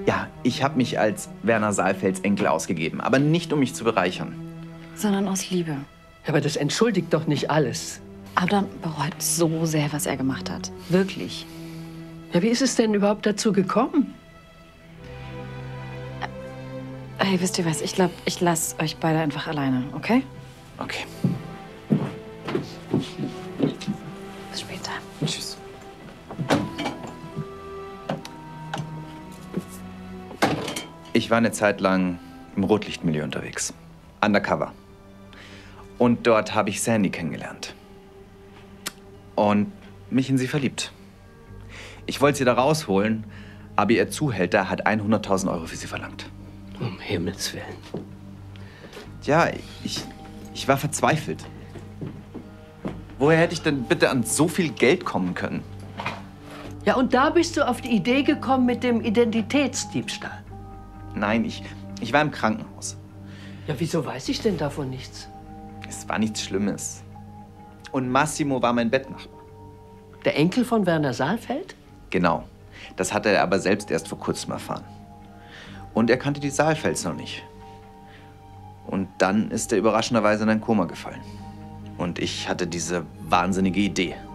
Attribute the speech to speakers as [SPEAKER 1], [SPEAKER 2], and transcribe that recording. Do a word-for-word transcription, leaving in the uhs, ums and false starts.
[SPEAKER 1] Ja, ich habe mich als Werner Saalfelds Enkel ausgegeben, aber nicht, um mich zu bereichern.
[SPEAKER 2] Sondern aus Liebe.
[SPEAKER 3] Aber das entschuldigt doch nicht alles.
[SPEAKER 2] Adam bereut so sehr, was er gemacht hat. Wirklich.
[SPEAKER 3] Ja, wie ist es denn überhaupt dazu gekommen?
[SPEAKER 2] Hey, wisst ihr was? Ich glaube, ich lasse euch beide einfach alleine, okay?
[SPEAKER 1] Okay.
[SPEAKER 2] Bis später.
[SPEAKER 1] Tschüss. Ich war eine Zeit lang im Rotlichtmilieu unterwegs. Undercover. Und dort habe ich Sandy kennengelernt. Und mich in sie verliebt. Ich wollte sie da rausholen, aber ihr Zuhälter hat hunderttausend Euro für sie verlangt.
[SPEAKER 3] Um Himmels Willen.
[SPEAKER 1] Ja, ich, ich war verzweifelt. Woher hätte ich denn bitte an so viel Geld kommen können?
[SPEAKER 3] Ja, und da bist du auf die Idee gekommen mit dem Identitätsdiebstahl.
[SPEAKER 1] Nein, ich, ich war im Krankenhaus.
[SPEAKER 3] Ja, wieso weiß ich denn davon nichts?
[SPEAKER 1] Es war nichts Schlimmes. Und Massimo war mein Bettnachbar.
[SPEAKER 3] Der Enkel von Werner Saalfeld?
[SPEAKER 1] Genau. Das hatte er aber selbst erst vor kurzem erfahren. Und er kannte die Saalfelds noch nicht. Und dann ist er überraschenderweise in ein Koma gefallen. Und ich hatte diese wahnsinnige Idee.